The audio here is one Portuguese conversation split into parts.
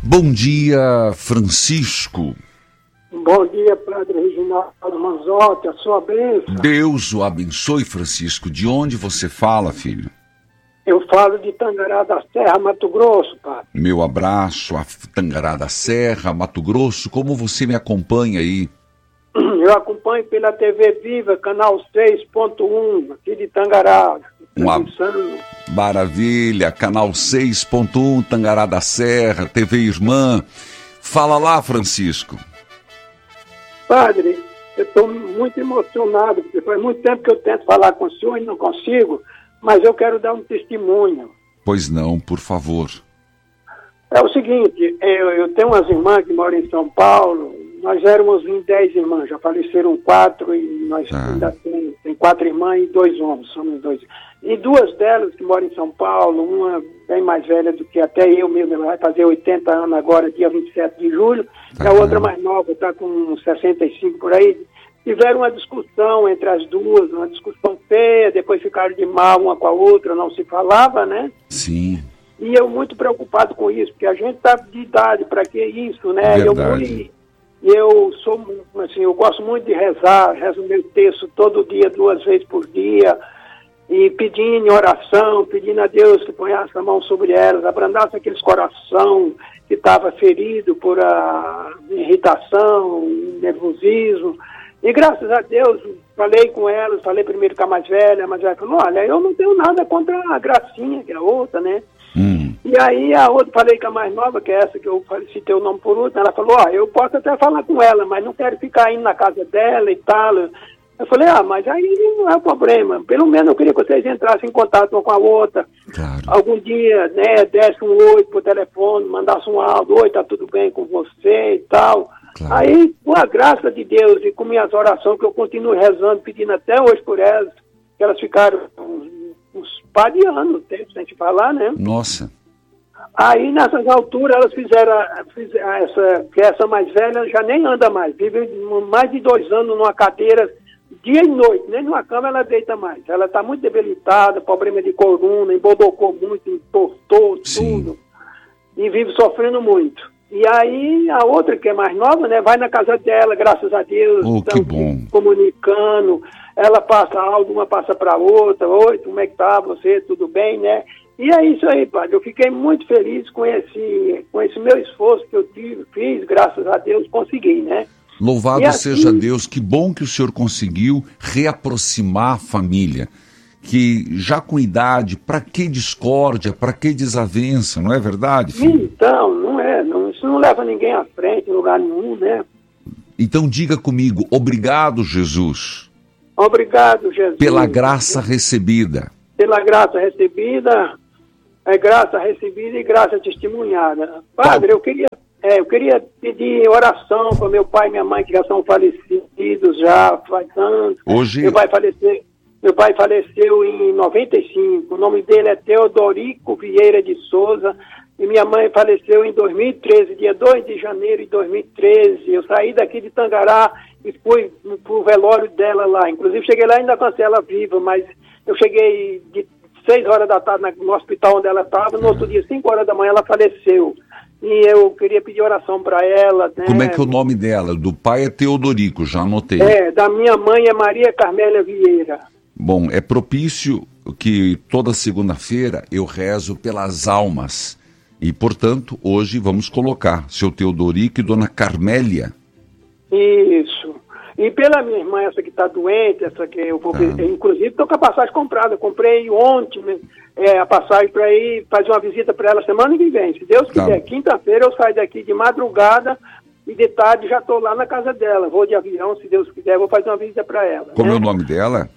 Bom dia, Francisco. Bom dia, Padre Reginaldo Manzotti, a sua bênção. Deus o abençoe, Francisco. De onde você fala, filho? Eu falo de Tangará da Serra, Mato Grosso, Padre. Meu abraço a Tangará da Serra, Mato Grosso. Como você me acompanha aí? Eu acompanho pela TV Viva, canal 6.1, aqui de Tangará. Maravilha, canal 6.1, Tangará da Serra, TV Irmã. Fala lá, Francisco. Padre, eu estou muito emocionado, porque faz muito tempo que eu tento falar com o senhor e não consigo, mas eu quero dar um testemunho. Pois não, por favor. É o seguinte, eu tenho umas irmãs que moram em São Paulo, nós éramos em 10 irmãs, já faleceram 4 e nós ainda tem 4 irmãs e 2 homens, somos 2. E 2 delas que moram em São Paulo, uma bem mais velha do que até eu mesmo, ela vai fazer 80 anos agora, dia 27 de julho, e a outra mais nova, está com 65 por aí. Tiveram uma discussão entre as duas, uma discussão feia, depois ficaram de mal uma com a outra, não se falava, né? Sim. E eu muito preocupado com isso, porque a gente está de idade, para que isso, né? Verdade. Eu sou, assim, eu gosto muito de rezar, rezo meu texto todo dia, 2 vezes por dia, e pedindo em oração, pedindo a Deus que ponhasse a mão sobre elas, abrandasse aqueles coração que estava ferido por a irritação, nervosismo. E graças a Deus, falei com elas, falei primeiro com a mais velha falou, olha, eu não tenho nada contra a Gracinha, que é a outra, né? E aí a outra, falei com a mais nova, que é essa que eu citei o nome por último, ela falou, eu posso até falar com ela, mas não quero ficar indo na casa dela e tal. Eu falei, mas aí não é problema, pelo menos eu queria que vocês entrassem em contato uma com a outra. Claro. Algum dia, né, desse um oi por telefone, mandasse um áudio, oi, tá tudo bem com você e tal. Claro. Aí, com a graça de Deus e com minhas orações, que eu continuo rezando, pedindo até hoje por elas, que elas ficaram uns par de anos, sem te falar, né? Nossa. Aí, nessas alturas, elas fizeram essa mais velha já nem anda mais, vive mais de 2 anos numa cadeira, dia e noite, nem numa cama ela deita mais. Ela está muito debilitada, problema de coluna, embodocou muito, entortou tudo, e vive sofrendo muito. E aí, a outra, que é mais nova, né, vai na casa dela, graças a Deus, que bom. Comunicando, ela passa algo, uma passa para outra, oi, como é que tá você, tudo bem, né? E é isso aí, padre, eu fiquei muito feliz com esse meu esforço que eu fiz, graças a Deus, consegui, né? Louvado seja Deus, que bom que o senhor conseguiu reaproximar a família, que já com idade, para que discórdia, para que desavença, não é verdade, filho? Então, não é, isso não leva ninguém à frente em lugar nenhum, né? Então diga comigo, obrigado, Jesus. Obrigado, Jesus. Pela graça recebida. Pela graça recebida, graça recebida e graça testemunhada. Padre, eu queria pedir oração para meu pai e minha mãe, que já são falecidos já faz anos. Hoje... Meu pai faleceu em 95, o nome dele é Teodorico Vieira de Souza, e minha mãe faleceu em 2013, dia 2 de janeiro de 2013. Eu saí daqui de Tangará e fui pro velório dela lá. Inclusive, cheguei lá ainda com ela viva, mas eu cheguei de 6 horas da tarde no hospital onde ela estava, no outro dia, 5 horas da manhã, ela faleceu. E eu queria pedir oração para ela, né? Como é que é o nome dela? Do pai é Teodorico, já anotei. Da minha mãe é Maria Carmélia Vieira. Bom, é propício que toda segunda-feira eu rezo pelas almas. E, portanto, hoje vamos colocar seu Teodorico e dona Carmélia. Isso. E pela minha irmã, essa que está doente, essa que eu vou ver, inclusive estou com a passagem comprada. Eu comprei ontem a passagem para ir fazer uma visita para ela semana que vem. Se Deus quiser, quinta-feira eu saio daqui de madrugada e de tarde já estou lá na casa dela. Vou de avião, se Deus quiser, vou fazer uma visita para ela. Como é o nome dela?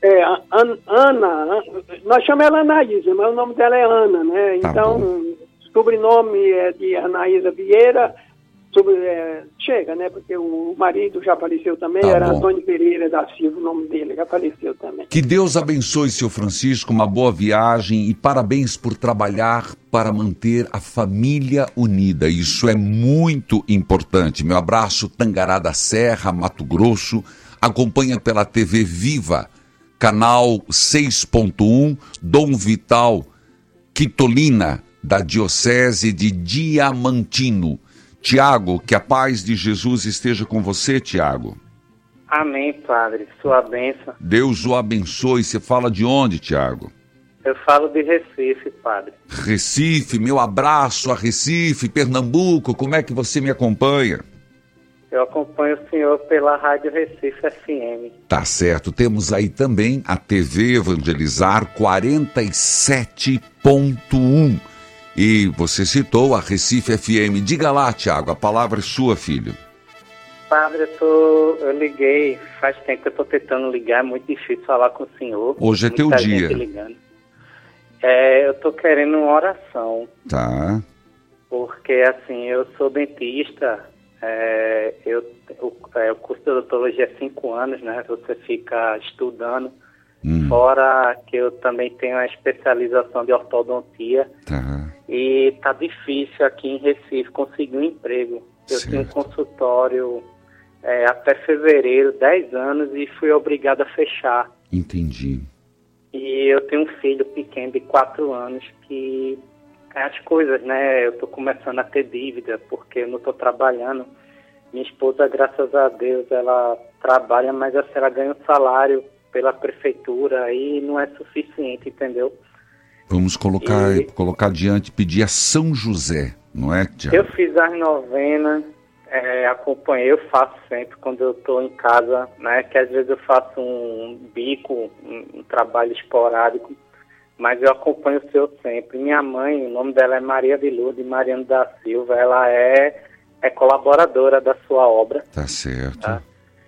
Ana, nós chamamos ela Anaísa, mas o nome dela é Ana, né? Então, sobrenome é de Anaísa Vieira, chega, né? Porque o marido já faleceu também, era Antônio Pereira da Silva, o nome dele, já faleceu também. Que Deus abençoe, seu Francisco, uma boa viagem e parabéns por trabalhar para manter a família unida. Isso é muito importante. Meu abraço, Tangará da Serra, Mato Grosso. Acompanha pela TV Viva, canal 6.1, Dom Vital, Quitolina, da Diocese de Diamantino. Tiago, que a paz de Jesus esteja com você, Tiago. Amém, padre. Sua bênção. Deus o abençoe. Você fala de onde, Tiago? Eu falo de Recife, padre. Recife, meu abraço a Recife, Pernambuco. Como é que você me acompanha? Eu acompanho o senhor pela Rádio Recife FM. Tá certo. Temos aí também a TV Evangelizar 47.1. E você citou a Recife FM. Diga lá, Tiago, a palavra é sua, filho. Padre, eu liguei, faz tempo que eu estou tentando ligar, é muito difícil falar com o senhor. Hoje é teu dia. Ligando. Eu estou querendo uma oração. Tá. Porque, assim, eu sou dentista, o curso de odontologia é 5 anos, né? Você fica estudando. Fora que eu também tenho a especialização de ortodontia. Tá. E tá difícil aqui em Recife conseguir um emprego. Eu Certo. tenho um consultório até fevereiro, 10 anos, e fui obrigado a fechar. Entendi. E eu tenho um filho pequeno de 4 anos que as coisas, né? Eu tô começando a ter dívida porque eu não tô trabalhando. Minha esposa, graças a Deus, ela trabalha, mas assim, ela ganha um salário pela prefeitura e não é suficiente, entendeu? Vamos colocar adiante, pedir a São José, não é, Tiago? Eu fiz as novenas, acompanhei, eu faço sempre quando eu estou em casa, né? Que às vezes eu faço um bico, um trabalho esporádico, mas eu acompanho o senhor sempre. Minha mãe, o nome dela é Maria de Lourdes Mariano da Silva, ela é colaboradora da sua obra. Tá certo. Tá?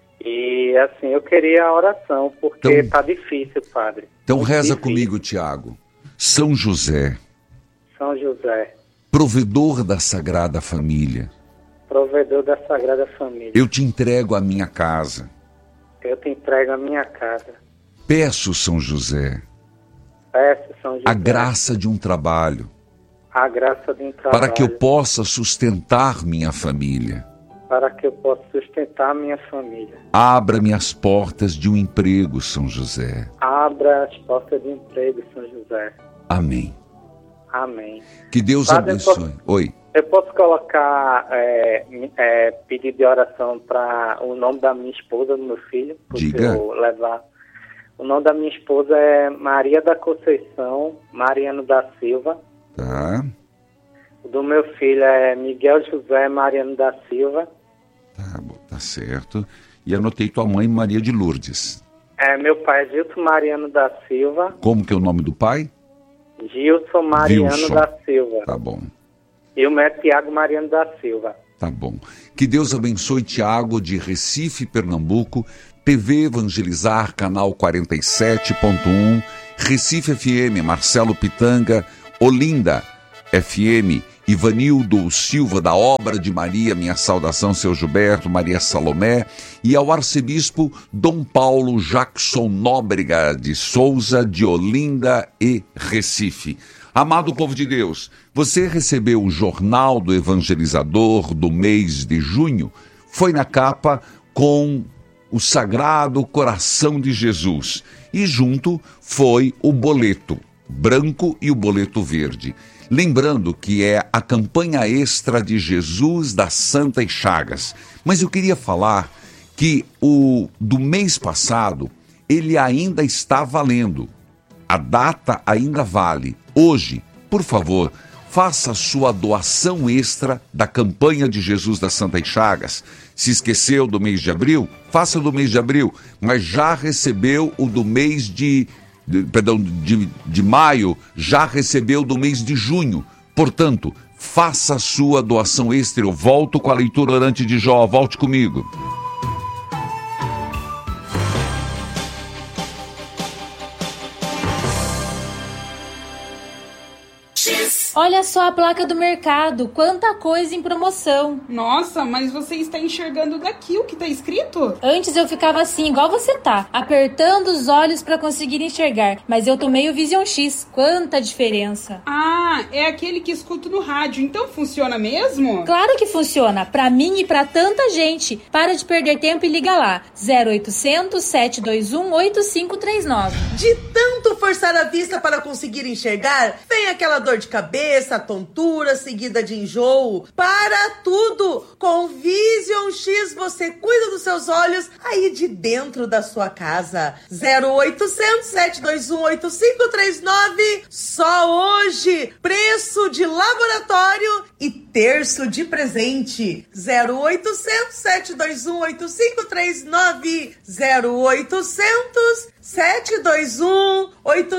E assim, eu queria a oração, porque Então, tá difícil, padre. Então Muito reza difícil. comigo, Tiago. São José, São José, provedor da Sagrada Família, provedor da Sagrada Família, eu te entrego a minha casa. eu te entrego a minha casa. Peço, São José, Peço, São José, a graça de um trabalho, a graça de um trabalho, para que eu possa sustentar minha família. para que eu possa sustentar minha família. Abra-me as portas de um emprego, São José. Abra as portas de emprego, São José. Amém. Amém. Que Deus Padre, abençoe. Oi. Eu posso colocar pedido de oração para o nome da minha esposa, do meu filho? Diga. Eu levar. O nome da minha esposa é Maria da Conceição Mariano da Silva. Tá. O do meu filho é Miguel José Mariano da Silva. Tá bom, tá certo. E anotei tua mãe, Maria de Lourdes. Meu pai é Gilson Mariano da Silva. Como que é o nome do pai? Gilson Mariano Wilson. da Silva. Tá bom. E o meu é Tiago Mariano da Silva. Tá bom. Que Deus abençoe Tiago de Recife, Pernambuco, TV Evangelizar, canal 47.1, Recife FM, Marcelo Pitanga, Olinda FM, Ivanildo Silva, da Obra de Maria, minha saudação, seu Gilberto, Maria Salomé, e ao arcebispo Dom Paulo Jackson Nóbrega de Souza, de Olinda e Recife. Amado povo de Deus, você recebeu o Jornal do Evangelizador do mês de junho? Foi na capa com o Sagrado Coração de Jesus. E junto foi o boleto branco e o boleto verde. Lembrando que é a campanha extra de Jesus das Santas Chagas. Mas eu queria falar que o do mês passado, ele ainda está valendo. A data ainda vale. Hoje, por favor, faça a sua doação extra da campanha de Jesus das Santas Chagas. Se esqueceu do mês de abril, faça do mês de abril, mas já recebeu o do mês de maio, já recebeu do mês de junho. Portanto, faça a sua doação extra. Eu volto com a leitura orante de Jó. Volte comigo. Olha só a placa do mercado, quanta coisa em promoção. Nossa, mas você está enxergando daqui o que está escrito? Antes eu ficava assim, igual você tá, apertando os olhos para conseguir enxergar. Mas eu tomei o Vision X, quanta diferença. Ah, é aquele que escuto no rádio, então funciona mesmo? Claro que funciona, pra mim e pra tanta gente. Para de perder tempo e liga lá, 0800 721 8539. De tanto forçar a vista para conseguir enxergar, vem aquela dor de cabeça, cabeça, tontura seguida de enjoo. Para tudo! Com Vision X você cuida dos seus olhos aí de dentro da sua casa. 0800 721 8539. Só hoje. Preço de laboratório e terço de presente. 0800 721 8539. 0800 721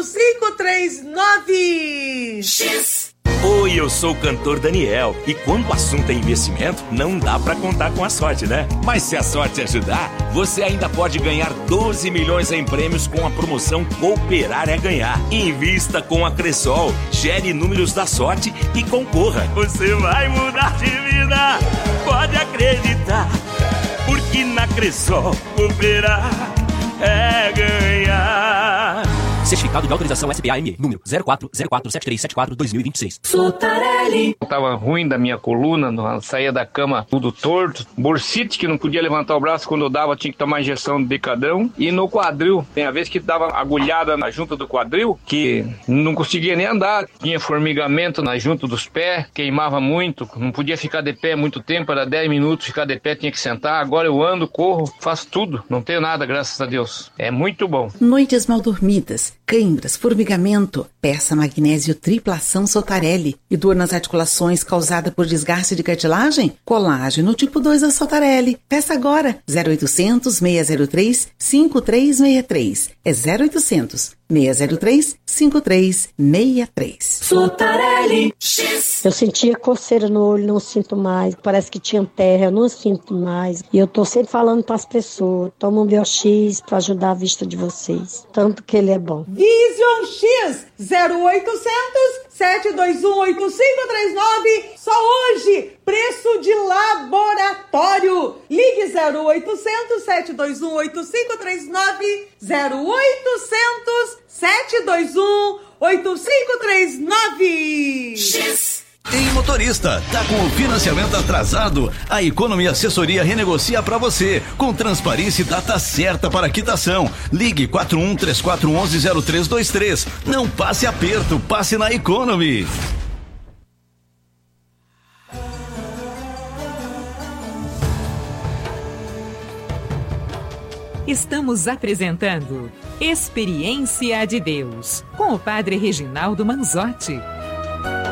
8539. X. Oi, eu sou o cantor Daniel. E quando o assunto é investimento, não dá pra contar com a sorte, né? Mas se a sorte ajudar, você ainda pode ganhar 12 milhões em prêmios com a promoção Cooperar é Ganhar. Invista com a Cressol, gere números da sorte e concorra. Você vai mudar de vida, pode acreditar. Porque na Cressol, cooperar é ganhar. Certificado de autorização SPAME, número 04047374-2026. Sotarelli. Tava ruim da minha coluna, saía da cama tudo torto. Bursite, que não podia levantar o braço quando eu dava, tinha que tomar injeção de Decadrão. E no quadril, tem a vez que dava agulhada na junta do quadril, que não conseguia nem andar. Tinha formigamento na junta dos pés, queimava muito, não podia ficar de pé muito tempo, era 10 minutos ficar de pé, tinha que sentar. Agora eu ando, corro, faço tudo, não tenho nada, graças a Deus. É muito bom. Noites mal dormidas, cãibras, formigamento, peça magnésio triplação Sotarelli e dor nas articulações causada por desgaste de cartilagem? Colágeno tipo 2 da Sotarelli. Peça agora, 0800 603 5363. É 0800 603 5363. Sotarelli. Eu sentia coceira no olho, não sinto mais. Parece que tinha terra, eu não sinto mais. E eu tô sempre falando para as pessoas, toma um BioX para ajudar a vista de vocês. Tanto que ele é bom. Vision X 0800 721 8539. Só hoje, preço de laboratório. Ligue 0800 721 8539. 0800 721 8539. X. Ei, motorista, tá com o financiamento atrasado? A Economy Assessoria renegocia para você, com transparência e data certa para quitação. Ligue 4134110323. Não passe aperto, passe na Economy. Estamos apresentando Experiência de Deus, com o Padre Reginaldo Manzotti.